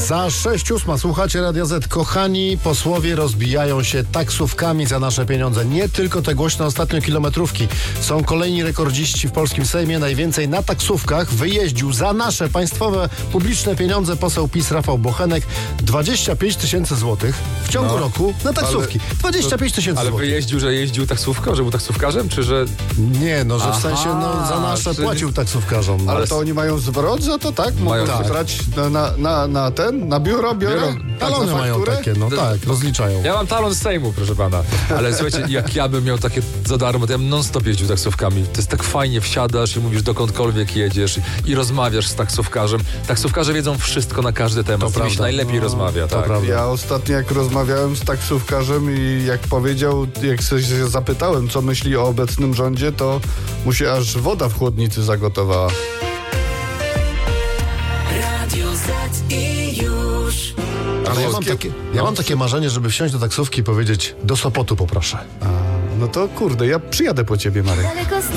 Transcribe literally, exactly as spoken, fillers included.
Za sześć ósma słuchacie Radia Z. Kochani, posłowie rozbijają się taksówkami za nasze pieniądze. Nie tylko te głośne ostatnio kilometrówki. Są kolejni rekordziści w polskim Sejmie. Najwięcej na taksówkach wyjeździł za nasze państwowe, publiczne pieniądze poseł PiS Rafał Bochenek. dwadzieścia pięć tysięcy złotych w ciągu No, roku na taksówki. ale- dwadzieścia pięć tysięcy Ale złotych. wyjeździł, że jeździł taksówką, że był taksówkarzem, czy że... Nie, no, że w Aha, sensie no, za nasze czyli- płacił taksówkarzom. Ale to oni mają zwrot za to, tak? Mogą Mają, tak. brać na, na, na, na ten, na biuro, biorę? Biuro. Tak, Talony na mają fakturę? takie, no tak, rozliczają. Ja mam talon z Sejmu, proszę pana. Ale słuchajcie, jak ja bym miał takie za darmo, to ja bym non-stop jeździł taksówkami. To jest tak fajnie, wsiadasz i mówisz dokądkolwiek jedziesz i, i rozmawiasz z taksówkarzem. Taksówkarze wiedzą wszystko na każdy temat. Z nimi się prawda. najlepiej rozmawia, to tak. prawda. Ja ostatnio jak rozmawiałem z taksówkarzem i jak powiedział, jak się zapytałem, co myśli o obecnym rządzie, to mu się aż woda w chłodnicy zagotowała. Radio Z i już. Ale ja mam, Włoskie- takie, ja mam takie marzenie, żeby wsiąść do taksówki i powiedzieć: do Sopotu poproszę. A, no to kurde, ja przyjadę po ciebie, Marek. Daleko